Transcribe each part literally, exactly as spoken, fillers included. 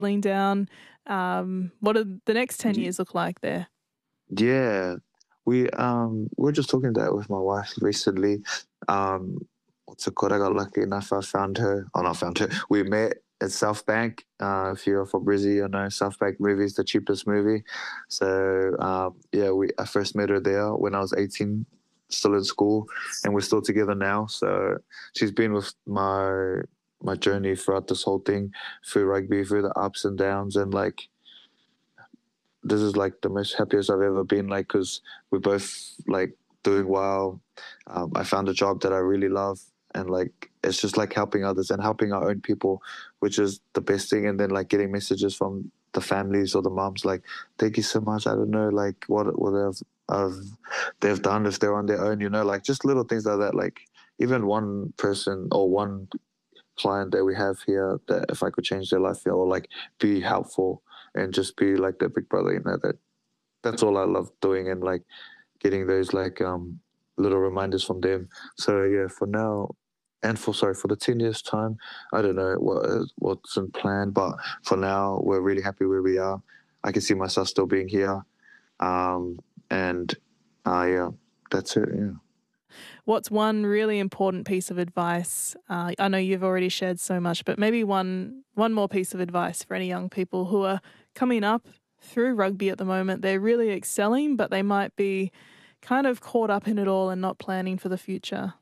settling down. Um, what do the next ten years look like there? Yeah, we um we were just talking that with my wife recently. Um, what's it called? I got lucky enough. I found her. Oh, not found her. We met at South Bank. Uh, if you're from Brizzy, you know South Bank Movies, the cheapest movie. So um, yeah, we I first met her there when I was eighteen, still in school, and we're still together now. So she's been with my my journey throughout this whole thing, through rugby, through the ups and downs, and like this is like the most happiest I've ever been, like, because we're both like doing well. Um, I found a job that I really love, and like it's just like helping others and helping our own people, which is the best thing. And then like getting messages from the families or the moms like, "Thank you so much. I don't know like what what they've, uh, they've done if they're on their own, you know, like just little things like that. Like even one person or one client that we have here, that if I could change their life here or like be helpful and just be like their big brother, you know, that that's all I love doing, and like getting those like um little reminders from them. So yeah, for now, and for sorry for the ten years time, I don't know what is, what's in plan, but for now we're really happy where we are. I can see myself still being here, um, and uh, yeah, that's it. Yeah. What's one really important piece of advice? Uh, I know you've already shared so much, but maybe one one more piece of advice for any young people who are coming up through rugby at the moment. They're really excelling, but they might be kind of caught up in it all and not planning for the future.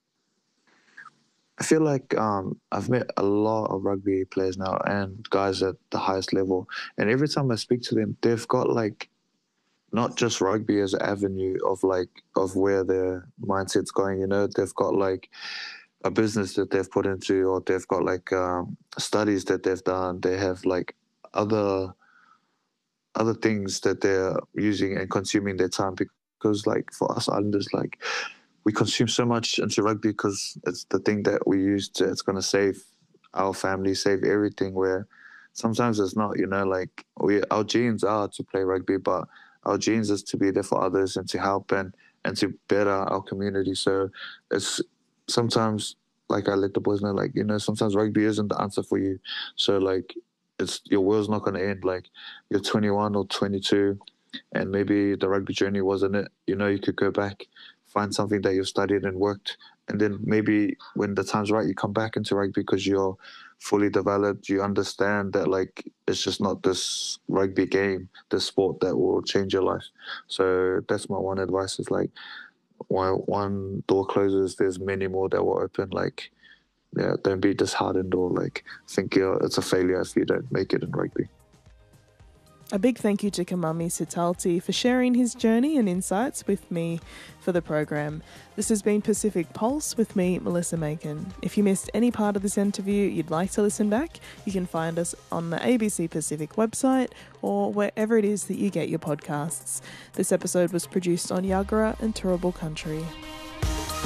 I feel like um, I've met a lot of rugby players now and guys at the highest level, and every time I speak to them, they've got like not just rugby as an avenue of like of where their mindset's going. You know, they've got like a business that they've put into, or they've got like um, studies that they've done. They have like other other things that they're using and consuming their time, because like for us Islanders, like we consume so much into rugby because it's the thing that we use to, it's going to save our family, save everything, where sometimes it's not, you know, like we our genes are to play rugby, but our genes is to be there for others and to help and, and to better our community. So it's sometimes, like I let the boys know, like, you know, sometimes rugby isn't the answer for you. So like it's your world's not going to end. Like you're twenty-one or twenty-two and maybe the rugby journey wasn't it. You know, you could go back, find something that you've studied and worked, and then maybe when the time's right, you come back into rugby because you're fully developed. You understand that like it's just not this rugby game, this sport that will change your life. So that's my one advice is like, while one door closes, there's many more that will open. Like, yeah, don't be disheartened or like think you're, it's a failure if you don't make it in rugby. A big thank you to Kamami Sitalti for sharing his journey and insights with me for the program. This has been Pacific Pulse with me, Melissa Macon. If you missed any part of this interview, you'd like to listen back, you can find us on the A B C Pacific website or wherever it is that you get your podcasts. This episode was produced on Yagara and Turrbal Country.